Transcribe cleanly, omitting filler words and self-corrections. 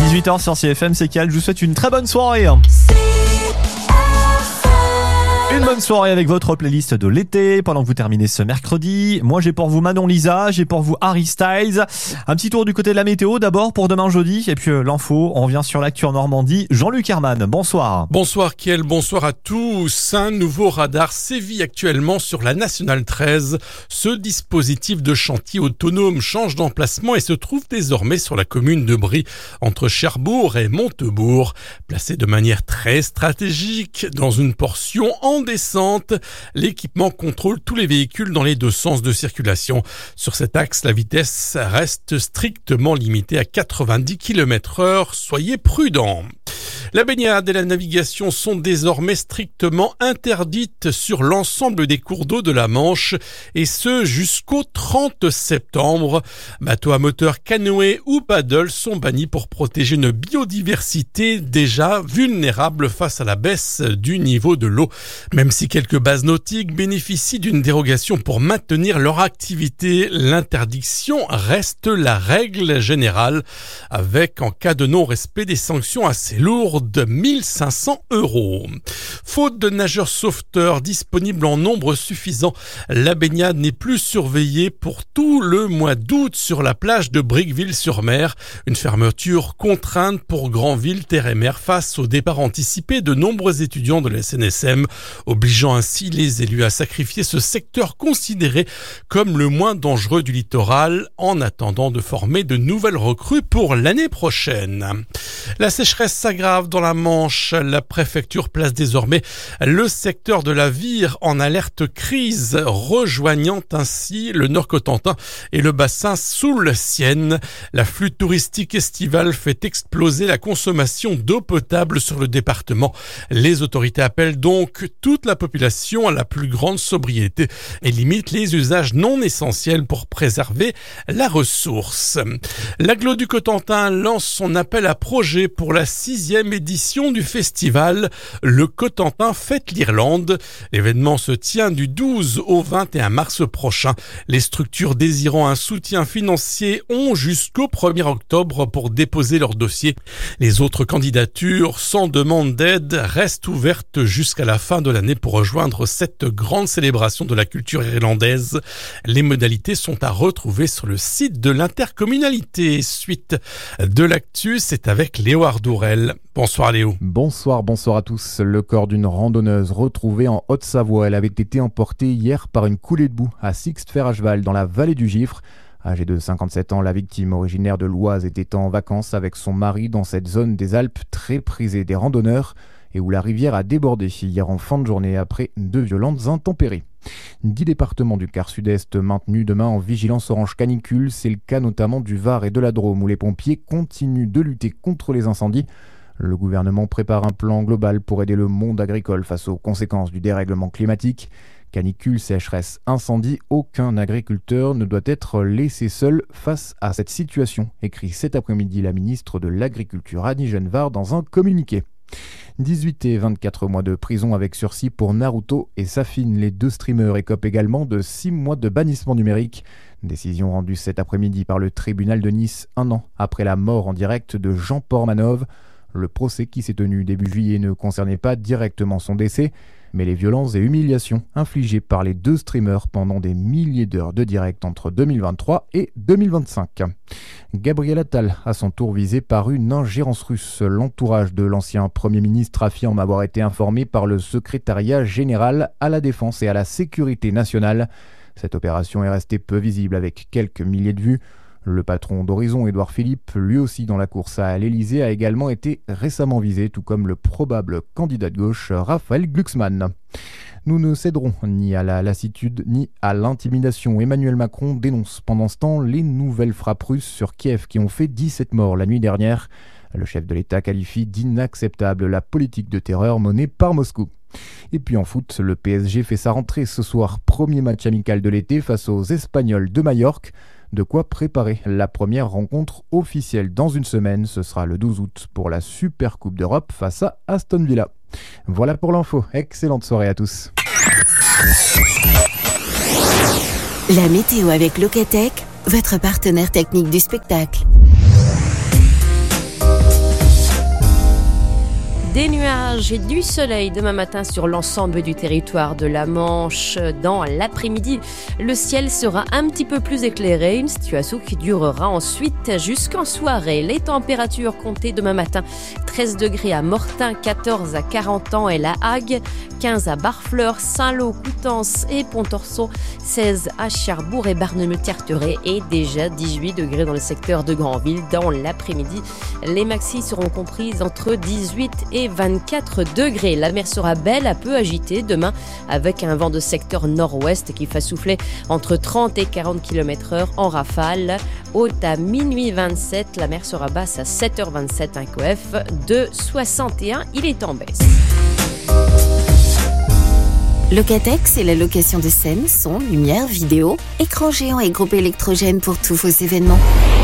18h sur CFM, c'est Cal. Je vous souhaite une très bonne soirée. Une bonne soirée avec votre playlist de l'été pendant que vous terminez ce mercredi. Moi, j'ai pour vous Manon Lisa, j'ai pour vous Harry Styles. Un petit tour du côté de la météo d'abord pour demain jeudi. Et puis l'info, on revient sur l'actu en Normandie. Jean-Luc Herman, bonsoir. Bonsoir Kiel, bonsoir à tous. Un nouveau radar sévit actuellement sur la Nationale 13. Ce dispositif de chantier autonome change d'emplacement et se trouve désormais sur la commune de Brie, entre Cherbourg et Montebourg. Placé de manière très stratégique dans une portion en descente, l'équipement contrôle tous les véhicules dans les deux sens de circulation. Sur cet axe, la vitesse reste strictement limitée à 90 km/h. Soyez prudents. La baignade et la navigation sont désormais strictement interdites sur l'ensemble des cours d'eau de la Manche, et ce jusqu'au 30 septembre. Bateaux à moteur, canoë ou paddle sont bannis pour protéger une biodiversité déjà vulnérable face à la baisse du niveau de l'eau. Même si quelques bases nautiques bénéficient d'une dérogation pour maintenir leur activité, l'interdiction reste la règle générale, avec en cas de non-respect des sanctions assez lourdes de 1 500 €. Faute de nageurs sauveteurs disponibles en nombre suffisant, la baignade n'est plus surveillée pour tout le mois d'août sur la plage de Briqueville-sur-Mer. Une fermeture contrainte pour Granville, Terre et Mer face au départ anticipé de nombreux étudiants de la SNSM, obligeant ainsi les élus à sacrifier ce secteur considéré comme le moins dangereux du littoral en attendant de former de nouvelles recrues pour l'année prochaine. La sécheresse s'aggrave dans la Manche. La préfecture place désormais le secteur de la Vire en alerte crise, rejoignant ainsi le Nord-Cotentin et le bassin Soule-Sienne. L'afflux touristique estival fait exploser la consommation d'eau potable sur le département. Les autorités appellent donc toute la population à la plus grande sobriété et limitent les usages non essentiels pour préserver la ressource. L'agglo du Cotentin lance son appel à projet pour la 6e édition du festival Le Cotentin Fête l'Irlande. L'événement se tient du 12 au 21 mars prochain. Les structures désirant un soutien financier ont jusqu'au 1er octobre pour déposer leur dossier. Les autres candidatures sans demande d'aide restent ouvertes jusqu'à la fin de l'année pour rejoindre cette grande célébration de la culture irlandaise. Les modalités sont à retrouver sur le site de l'intercommunalité. Suite de l'actu, c'est avec Léo Ardourel. Bonsoir Léo. Bonsoir à tous. Le corps d'une randonneuse retrouvée en Haute-Savoie. Elle avait été emportée hier par une coulée de boue à Sixte-Fer à cheval dans la vallée du Gifre. Âgée de 57 ans, la victime, originaire de l'Oise, était en vacances avec son mari dans cette zone des Alpes très prisée des randonneurs et où la rivière a débordé hier en fin de journée après de violentes intempéries. 10 départements du quart sud-est maintenus demain en vigilance orange canicule. C'est le cas notamment du Var et de la Drôme où les pompiers continuent de lutter contre les incendies. Le gouvernement prépare un plan global pour aider le monde agricole face aux conséquences du dérèglement climatique. Canicule, sécheresse, incendie, aucun agriculteur ne doit être laissé seul face à cette situation, écrit cet après-midi la ministre de l'Agriculture Annie Genevard dans un communiqué. 18 et 24 mois de prison avec sursis pour Naruto et Safine. Les deux streamers écopent également de 6 mois de bannissement numérique. Décision rendue cet après-midi par le tribunal de Nice, 1 an après la mort en direct de Jean Pormanov. Le procès qui s'est tenu début juillet ne concernait pas directement son décès, mais les violences et humiliations infligées par les deux streamers pendant des milliers d'heures de direct entre 2023 et 2025. Gabriel Attal, à son tour visé par une ingérence russe. L'entourage de l'ancien Premier ministre affirme avoir été informé par le secrétariat général à la Défense et à la Sécurité nationale. Cette opération est restée peu visible avec quelques milliers de vues. Le patron d'Horizon, Édouard Philippe, lui aussi dans la course à l'Élysée, a également été récemment visé, tout comme le probable candidat de gauche Raphaël Glucksmann. Nous ne céderons ni à la lassitude ni à l'intimidation. Emmanuel Macron dénonce pendant ce temps les nouvelles frappes russes sur Kiev qui ont fait 17 morts la nuit dernière. Le chef de l'État qualifie d'inacceptable la politique de terreur menée par Moscou. Et puis en foot, le PSG fait sa rentrée ce soir. Premier match amical de l'été face aux Espagnols de Majorque. De quoi préparer la première rencontre officielle dans une semaine. Ce sera le 12 août pour la Super Coupe d'Europe face à Aston Villa. Voilà pour l'info. Excellente soirée à tous. La météo avec Locatech, votre partenaire technique du spectacle. Des nuages et du soleil demain matin sur l'ensemble du territoire de la Manche. Dans l'après-midi, le ciel sera un petit peu plus éclairé, une situation qui durera ensuite jusqu'en soirée. Les températures comptées demain matin, 13 degrés à Mortain, 14 à Carentan et La Hague, 15 à Barfleur, Saint-Lô, Coutances et Pontorson, 16 à Cherbourg et Barneville-Carteret et déjà 18 degrés dans le secteur de Granville. Dans l'après-midi, les maxis seront comprises entre 18 et 24 degrés. La mer sera belle, à peu agitée demain avec un vent de secteur nord-ouest qui va souffler entre 30 et 40 km/h en rafale. Haute à minuit 27, la mer sera basse à 7h27, un coef de 61, il est en baisse. Locatex, c'est la location de scène, son, lumière, vidéo, écran géant et groupe électrogène pour tous vos événements.